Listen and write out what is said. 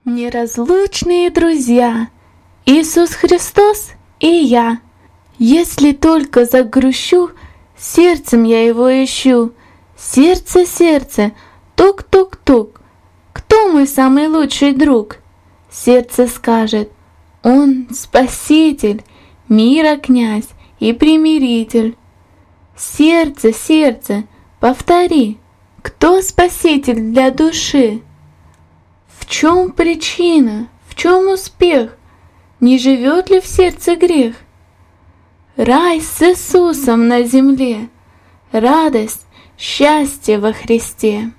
Неразлучные друзья, Иисус Христос и я. Если только загрущу, сердцем я его ищу. Сердце, сердце, тук-тук-тук. Кто мой самый лучший друг? Сердце скажет: Он Спаситель, мира князь и примиритель. Сердце, сердце, повтори, кто Спаситель для души? В чем причина, в чем успех? Не живет ли в сердце грех? Рай с Иисусом на земле, радость, счастье во Христе.